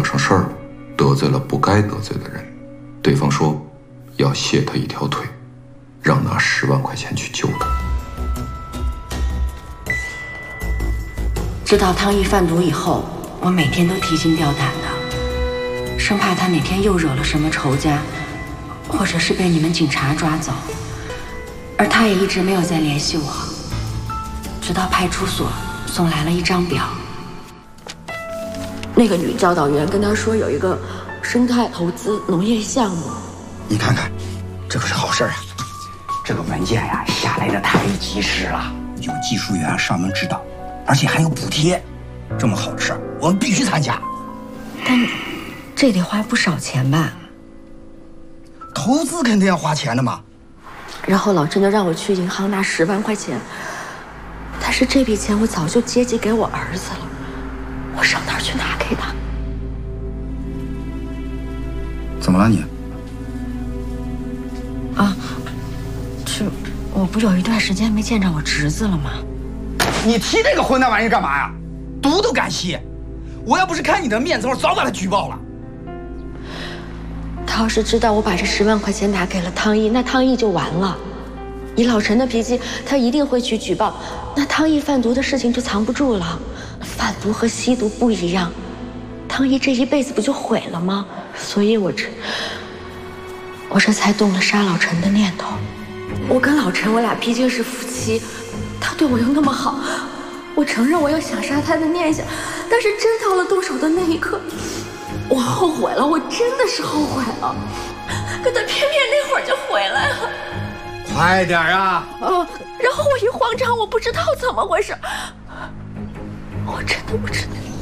惹上事儿，得罪了不该得罪的人。对方说要卸他一条腿，让拿10万块钱去救他。 知道汤毅贩毒以后，我每天都提心吊胆的，生怕他哪天又惹了什么仇家，或者是被你们警察抓走。而他也一直没有再联系我，直到派出所送来了一张表。那个女教导员跟他说有一个生态投资农业项目。 你看看，这可是好事啊！ 这个文件呀，下来的太及时了， 有技术员上门指导，而且还有补贴，这么好的事儿，我们必须参加。 但这得花不少钱吧？ 投资肯定要花钱的嘛。 然后老陈就让我去银行拿10万块钱，但是这笔钱我早就接济给我儿子了，我上哪儿去拿给他？ 怎么了你？ 啊，我不有一段时间没见着我侄子了吗？ 你提这个混蛋玩意干嘛呀？毒都敢吸！我要不是看你的面子，我早把他举报了。 他要是知道我把这10万块钱拿给了汤毅，那汤毅就完了。以老陈的脾气，他一定会去举报，那汤毅贩毒的事情就藏不住了。贩毒和吸毒不一样，汤毅这一辈子不就毁了吗？所以我这才动了杀老陈的念头。我跟老陈，我俩毕竟是夫妻，他对我又那么好，我承认我有想杀他的念想，但是真到了动手的那一刻，我后悔了，我真的是后悔了。可他偏偏那会儿就回来了。 快点啊！ 然后我一慌张，我不知道怎么回事，我真的不知道。